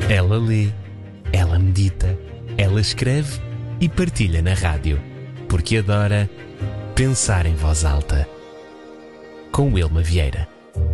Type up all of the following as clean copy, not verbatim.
Ela lê, ela medita, ela escreve e partilha na rádio, porque adora pensar em voz alta. Com Wilma Vieira.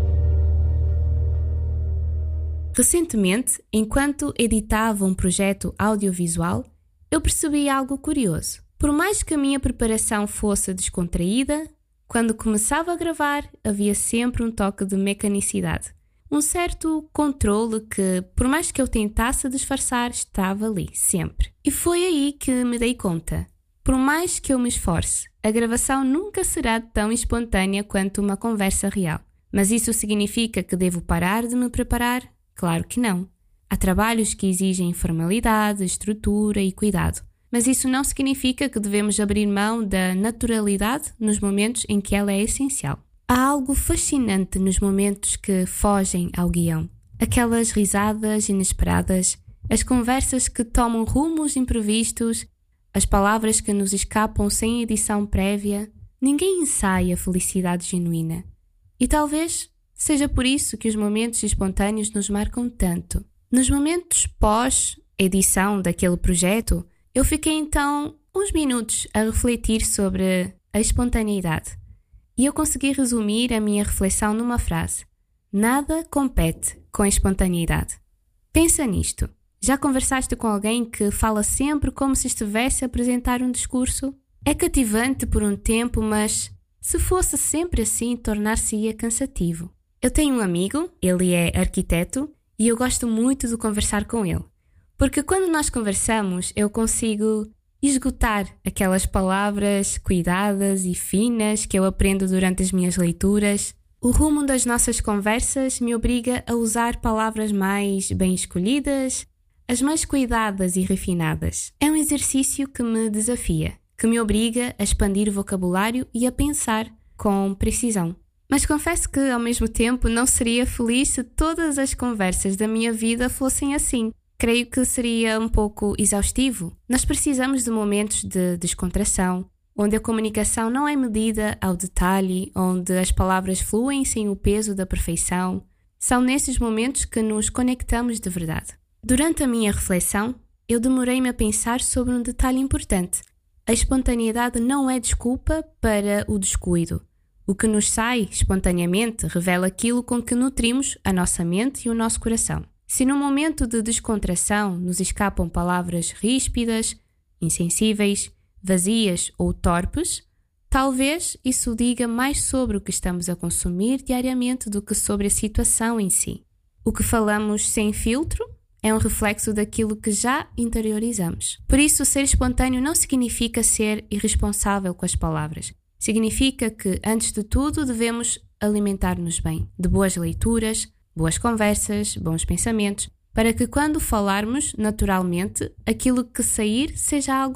Recentemente, enquanto editava um projeto audiovisual, eu percebi algo curioso. Por mais que a minha preparação fosse descontraída, quando começava a gravar havia sempre um toque de mecanicidade. Um certo controle que, por mais que eu tentasse disfarçar, estava ali, sempre. E foi aí que me dei conta. Por mais que eu me esforce, a gravação nunca será tão espontânea quanto uma conversa real. Mas isso significa que devo parar de me preparar? Claro que não. Há trabalhos que exigem formalidade, estrutura e cuidado. Mas isso não significa que devemos abrir mão da naturalidade nos momentos em que ela é essencial. Há algo fascinante nos momentos que fogem ao guião. Aquelas risadas inesperadas, as conversas que tomam rumos imprevistos, as palavras que nos escapam sem edição prévia. Ninguém ensaia a felicidade genuína. E talvez seja por isso que os momentos espontâneos nos marcam tanto. Nos momentos pós-edição daquele projeto, eu fiquei então uns minutos a refletir sobre a espontaneidade. E eu consegui resumir a minha reflexão numa frase: nada compete com a espontaneidade. Pensa nisto. Já conversaste com alguém que fala sempre como se estivesse a apresentar um discurso? É cativante por um tempo, mas se fosse sempre assim, tornar-se-ia cansativo. Eu tenho um amigo, ele é arquiteto, e eu gosto muito de conversar com ele. Porque quando nós conversamos, eu consigo esgotar aquelas palavras cuidadas e finas que eu aprendo durante as minhas leituras. O rumo das nossas conversas me obriga a usar palavras mais bem escolhidas, as mais cuidadas e refinadas. É um exercício que me desafia, que me obriga a expandir o vocabulário e a pensar com precisão. Mas confesso que, ao mesmo tempo, não seria feliz se todas as conversas da minha vida fossem assim. Creio que seria um pouco exaustivo. Nós precisamos de momentos de descontração, onde a comunicação não é medida ao detalhe, onde as palavras fluem sem o peso da perfeição. São nesses momentos que nos conectamos de verdade. Durante a minha reflexão, eu demorei-me a pensar sobre um detalhe importante. A espontaneidade não é desculpa para o descuido. O que nos sai espontaneamente revela aquilo com que nutrimos a nossa mente e o nosso coração. Se num momento de descontração nos escapam palavras ríspidas, insensíveis, vazias ou torpes, talvez isso diga mais sobre o que estamos a consumir diariamente do que sobre a situação em si. O que falamos sem filtro é um reflexo daquilo que já interiorizamos. Por isso, ser espontâneo não significa ser irresponsável com as palavras. Significa que, antes de tudo, devemos alimentar-nos bem, de boas leituras, boas conversas, bons pensamentos, para que quando falarmos naturalmente, aquilo que sair seja algo